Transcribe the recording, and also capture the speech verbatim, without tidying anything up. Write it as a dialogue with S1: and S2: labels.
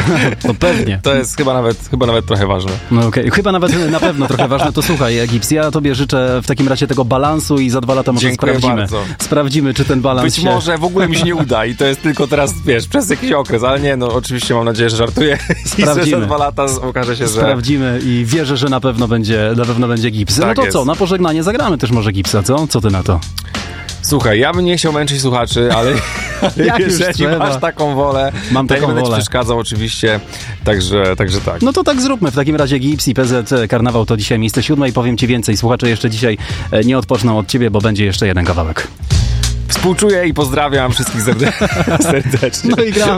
S1: No pewnie.
S2: To jest chyba nawet, chyba nawet trochę ważne.
S1: No okej, okay. Chyba nawet na pewno trochę ważne. To słuchaj, Gips, ja tobie życzę w takim razie tego balansu i za dwa lata może
S2: Dziękuję
S1: sprawdzimy.
S2: bardzo.
S1: Sprawdzimy, czy ten balans
S2: Być
S1: się...
S2: może w ogóle mi się nie uda i to jest tylko teraz, wiesz, przez jakiś okres, ale nie, no oczywiście mam nadzieję, że żartuję i że za dwa lata okaże się, że...
S1: Sprawdzimy i wierzę, że na pewno będzie, na pewno będzie Gips.
S2: Tak
S1: no to
S2: jest.
S1: co, na pożegnanie zagramy też może Gipsa, co? Co ty na to?
S2: Słuchaj, ja bym nie chciał męczyć słuchaczy, ale
S1: Jak już
S2: jeżeli
S1: trzeba.
S2: masz taką wolę,
S1: Mam
S2: to
S1: taką
S2: nie będę
S1: wolę.
S2: ci przeszkadzał oczywiście, także, także tak.
S1: No to tak zróbmy. W takim razie Gips i P Z Karnawał to dzisiaj miejsce siódme i powiem ci więcej. Słuchacze jeszcze dzisiaj nie odpoczną od ciebie, bo będzie jeszcze jeden kawałek.
S2: Współczuję i pozdrawiam wszystkich serde- serdecznie.
S1: No i gramy.